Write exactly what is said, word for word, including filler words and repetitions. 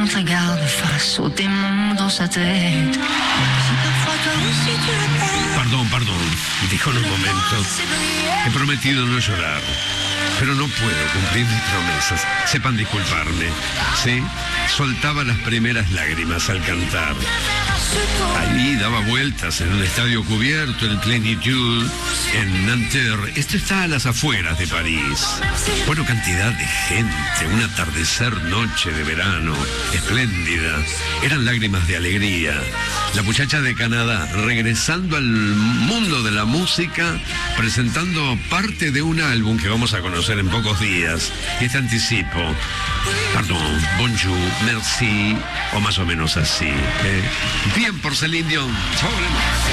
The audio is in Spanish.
te regarde face au démon dans sa tête. Si parfois toi aussi tu le perds. Perdón, perdón, dijo en un momento. He prometido no llorar, pero no puedo cumplir mis promesas. Sepan disculparme. Sí, soltaba las primeras lágrimas al cantar. Ahí daba vueltas en un estadio cubierto, en Plénitude, en Nanterre. Esto está a las afueras de París. Bueno, cantidad de gente, un atardecer, noche de verano, espléndida. Eran lágrimas de alegría. La muchacha de Canadá, regresando al mundo de la música, presentando parte de un álbum que vamos a conocer en pocos días. Este anticipo, perdón, bonjour, merci, o más o menos así. ¿eh? Bien por Celine Dion.